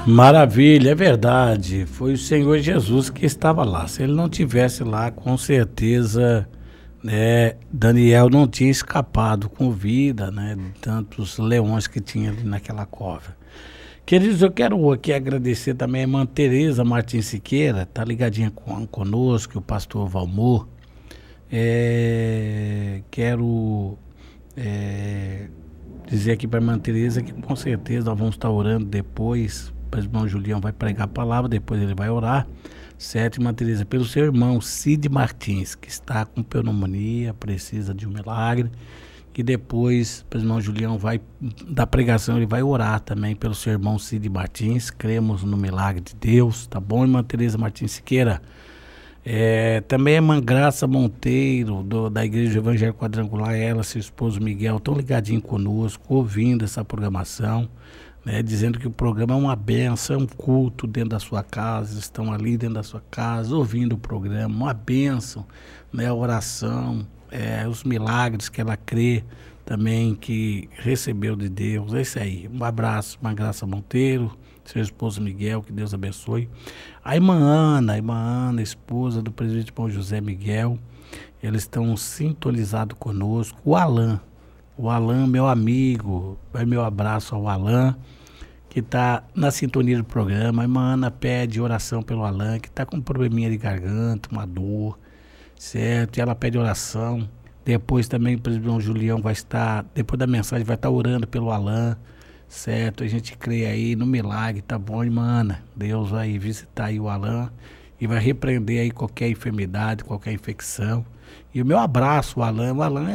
Maravilha, é verdade. Foi o Senhor Jesus que estava lá. Se ele não tivesse lá, com certeza, né, Daniel não tinha escapado com vida, né, de tantos leões que tinha ali naquela cova. Queridos, eu quero aqui agradecer também a irmã Tereza Martins Siqueira, tá ligadinha conosco, o pastor Valmor. Quero dizer aqui para a irmã Tereza que com certeza nós vamos estar orando depois. O irmão Julião vai pregar a palavra, depois ele vai orar. Certo, irmã Tereza, pelo seu irmão Cid Martins, que está com pneumonia, precisa de um milagre. E depois, o irmão Julião vai, da pregação, ele vai orar também pelo seu irmão Cid Martins. Cremos no milagre de Deus, tá bom, irmã Tereza Martins Siqueira? Também a irmã Graça Monteiro, da Igreja Evangélica Quadrangular, ela, seu esposo Miguel, estão ligadinhos conosco, ouvindo essa programação, né, dizendo que o programa é uma benção, é um culto dentro da sua casa, estão ali dentro da sua casa, ouvindo o programa, uma benção, né, a oração, os milagres que ela crê também que recebeu de Deus. É isso aí. Um abraço, irmã Graça Monteiro, seu esposo Miguel, que Deus abençoe. A irmã Ana, esposa do presidente Paulo José Miguel, eles estão sintonizados conosco. O Alan, meu amigo, vai meu abraço ao Alan, que está na sintonia do programa. A irmã Ana pede oração pelo Alan, que está com um probleminha de garganta, uma dor, certo? E ela pede oração. Depois também o presidente Julião vai estar, depois da mensagem, vai estar orando pelo Alan, certo? A gente crê aí no milagre, tá bom, irmã Ana? Deus vai visitar aí o Alan e vai repreender aí qualquer enfermidade, qualquer infecção. E o meu abraço, o Alan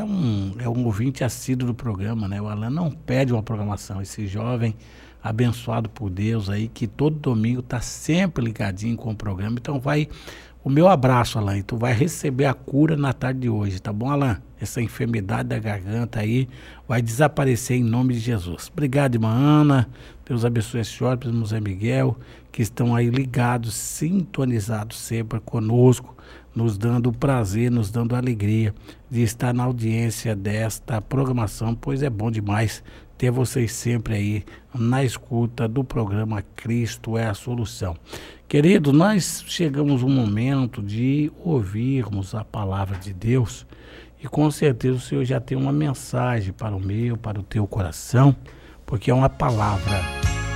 é um ouvinte assíduo do programa, né? O Alan não pede uma programação, esse jovem abençoado por Deus aí, que todo domingo tá sempre ligadinho com o programa. Então o meu abraço, Alan, e tu vai receber a cura na tarde de hoje, tá bom, Alan? Essa enfermidade da garganta aí vai desaparecer em nome de Jesus. Obrigado, irmã Ana, Deus abençoe a senhora, o irmão Zé Miguel, que estão aí ligados, sintonizados sempre conosco, nos dando o prazer, nos dando a alegria de estar na audiência desta programação, pois é bom demais ter vocês sempre aí na escuta do programa Cristo é a Solução. Querido, nós chegamos um momento de ouvirmos a palavra de Deus e com certeza o Senhor já tem uma mensagem para o meu, para o teu coração, porque é uma palavra